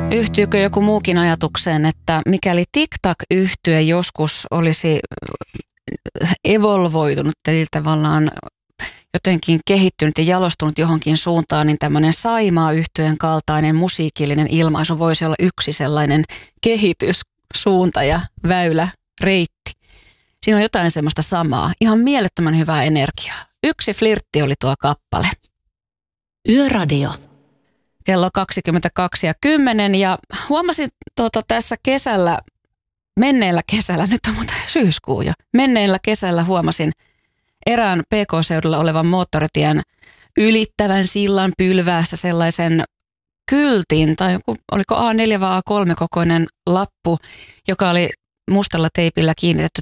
Yhtyykö joku muukin ajatukseen, että mikäli TikTok-yhtye joskus olisi evolvoitunut, eli tavallaan jotenkin kehittynyt ja jalostunut johonkin suuntaan, niin tämmöinen Saimaa-yhtyeen kaltainen musiikillinen ilmaisu voisi olla yksi sellainen kehityssuunta ja väylä, reitti. Siinä on jotain semmoista samaa, ihan mielettömän hyvää energiaa. Yksi flirtti oli tuo kappale. Yöradio. Kello 22:10 ja huomasin tässä menneellä kesällä, nyt on muuten syyskuu jo, menneellä kesällä huomasin erään PK-seudulla olevan moottoritien ylittävän sillan pylväässä sellaisen kyltin, tai joku, oliko A4 vai A3 kokoinen lappu, joka oli mustalla teipillä kiinnitetty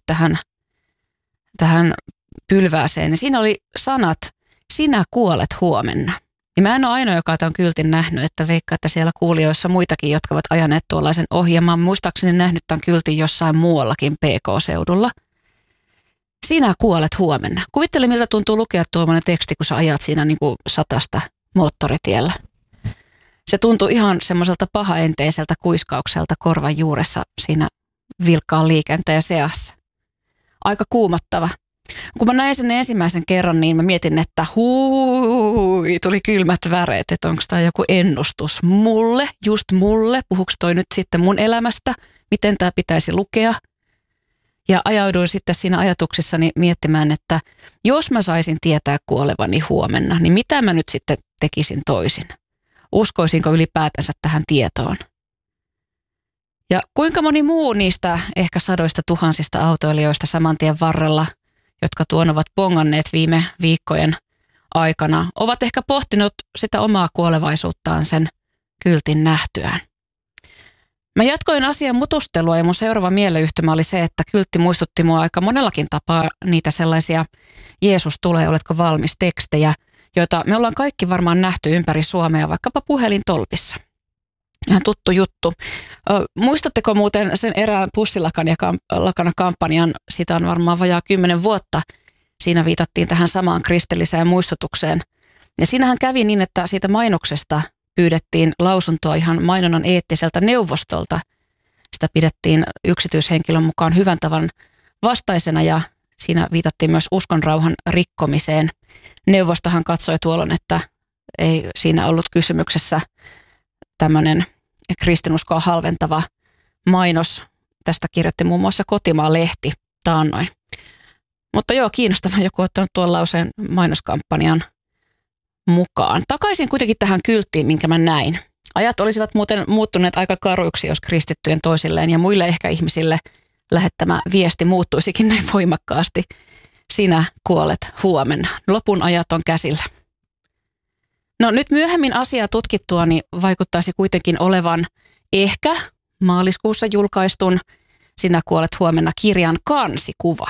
tähän pylvääseen. Ja siinä oli sanat, sinä kuolet huomenna. Ja mä en ole ainoa, joka on kyltin nähnyt, että veikkaa, että siellä kuulijoissa muitakin, jotka ovat ajaneet tuollaisen ohjelman. Muistaakseni nähnyt tämän kyltin jossain muuallakin PK-seudulla. Sinä kuolet huomenna. Kuvittele, miltä tuntuu lukea tuommoinen teksti, kun sä ajat siinä niin kuin satasta moottoritiellä. Se tuntuu ihan semmoiselta pahaenteiseltä kuiskaukselta korvan juuressa siinä vilkkaan liikenteen seassa. Aika kuumottava. Kun mä näin sen ensimmäisen kerran, niin mä mietin, että tuli kylmät väreet, että onko tämä joku ennustus mulle, just mulle, puhuuko toi nyt sitten mun elämästä, miten tämä pitäisi lukea. Ja ajauduin sitten siinä ajatuksissani miettimään, että jos mä saisin tietää kuolevani huomenna, niin mitä mä nyt sitten tekisin toisin? Uskoisinko ylipäätänsä tähän tietoon? Ja kuinka moni muu niistä ehkä sadoista tuhansista autoilijoista saman tien varrella, jotka tuon ovat ponganneet viime viikkojen aikana, ovat ehkä pohtinut sitä omaa kuolevaisuuttaan sen kyltin nähtyään. Mä jatkoin asian mutustelua ja mun seuraava mieleyhtymä oli se, että kyltti muistutti mua aika monellakin tapaa niitä sellaisia Jeesus tulee, oletko valmis -tekstejä, joita me ollaan kaikki varmaan nähty ympäri Suomea, vaikkapa puhelintolpissa. Ihan tuttu juttu. Muistatteko muuten sen erään pussilakana-kampanjan, siitä on varmaan vajaa 10 vuotta. Siinä viitattiin tähän samaan kristilliseen muistutukseen. Ja siinähän kävi niin, että siitä mainoksesta pyydettiin lausuntoa ihan mainonnan eettiseltä neuvostolta. Sitä pidettiin yksityishenkilön mukaan hyvän tavan vastaisena ja siinä viitattiin myös uskonrauhan rikkomiseen. Neuvostohan katsoi tuolloin, että ei siinä ollut kysymyksessä tämmöinen kristinuskoa halventava mainos. Tästä kirjoitti muun muassa Kotimaa-lehti taannoin. Mutta joo, kiinnostava, joku on ottanut tuon lauseen mainoskampanjan mukaan. Takaisin kuitenkin tähän kylttiin, minkä mä näin. Ajat olisivat muuten muuttuneet aika karuiksi, jos kristittyjen toisilleen ja muille ehkä ihmisille lähettämä viesti muuttuisikin näin voimakkaasti. Sinä kuolet huomenna. Lopun ajat on käsillä. No nyt myöhemmin asiaa tutkittuani vaikuttaisi kuitenkin olevan ehkä maaliskuussa julkaistun Sinä kuolet huomenna -kirjan kansikuva.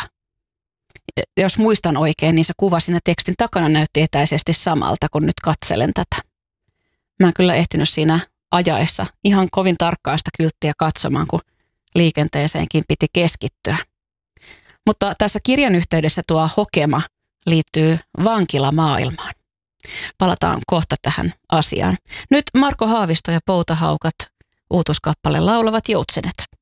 Jos muistan oikein, niin se kuva siinä tekstin takana näytti etäisesti samalta, kun nyt katselen tätä. Mä en kyllä ehtinyt siinä ajaessa ihan kovin tarkkaan sitä kylttiä katsomaan, kun liikenteeseenkin piti keskittyä. Mutta tässä kirjan yhteydessä tuo hokema liittyy vankilamaailmaan. Palataan kohta tähän asiaan. Nyt Marko Haavisto ja Poutahaukat uutuuskappale Laulavat joutsenet.